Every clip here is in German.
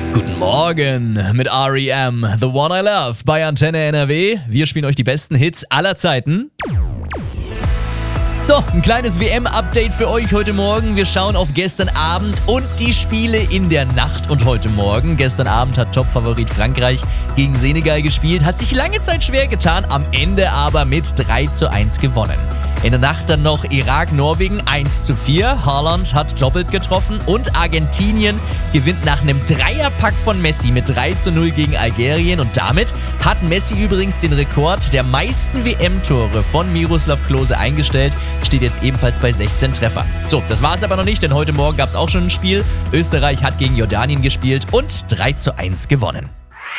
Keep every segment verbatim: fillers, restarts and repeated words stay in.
Guten Morgen mit R E M, The One I Love bei Antenne N R W. Wir spielen euch die besten Hits aller Zeiten. So, ein kleines W M-Update für euch heute Morgen. Wir schauen auf gestern Abend und die Spiele in der Nacht und heute Morgen. Gestern Abend hat Topfavorit Frankreich gegen Senegal gespielt, hat sich lange Zeit schwer getan, am Ende aber mit drei zu eins gewonnen. In der Nacht dann noch Irak-Norwegen eins zu vier. Haaland hat doppelt getroffen und Argentinien gewinnt nach einem Dreierpack von Messi mit drei zu null gegen Algerien. Und damit hat Messi übrigens den Rekord der meisten W M-Tore von Miroslav Klose eingestellt. Steht jetzt ebenfalls bei sechzehn Treffern. So, das war es aber noch nicht, denn heute Morgen gab es auch schon ein Spiel. Österreich hat gegen Jordanien gespielt und drei zu eins gewonnen.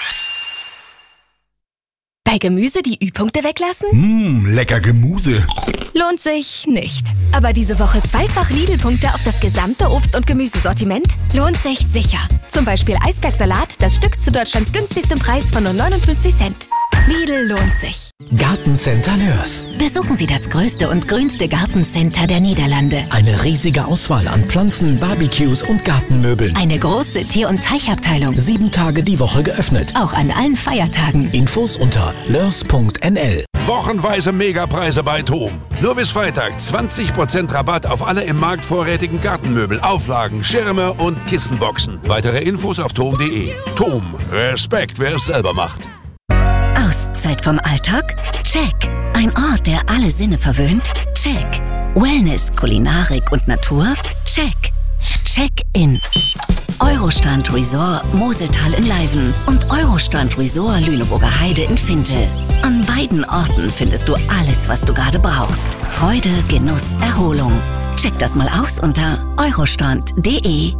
Bei Gemüse die Ü-Punkte weglassen? Mmh, lecker Gemüse. Lohnt sich nicht. Aber diese Woche zweifach Lidl-Punkte auf das gesamte Obst- und Gemüsesortiment? Lohnt sich sicher. Zum Beispiel Eisbergsalat, das Stück zu Deutschlands günstigstem Preis von nur neunundfünfzig Cent. Lidl lohnt sich. Gartencenter Lörs. Besuchen Sie das größte und grünste Gartencenter der Niederlande. Eine riesige Auswahl an Pflanzen, Barbecues und Gartenmöbeln. Eine große Tier- und Teichabteilung. Sieben Tage die Woche geöffnet. Auch an allen Feiertagen. Infos unter lörs punkt n l. Wochenweise Megapreise bei TOM. Nur bis Freitag zwanzig Prozent Rabatt auf alle im Markt vorrätigen Gartenmöbel, Auflagen, Schirme und Kissenboxen. Weitere Infos auf tom punkt de. TOM. Respekt, wer es selber macht. Auszeit vom Alltag? Check. Ein Ort, der alle Sinne verwöhnt? Check. Wellness, Kulinarik und Natur? Check. Check-in. Eurostrand Resort Moseltal in Leiven und Eurostrand Resort Lüneburger Heide in Fintel. An beiden Orten findest du alles, was du gerade brauchst. Freude, Genuss, Erholung. Check das mal aus unter eurostrand punkt de.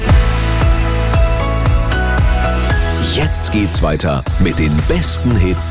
Jetzt geht's weiter mit den besten Hits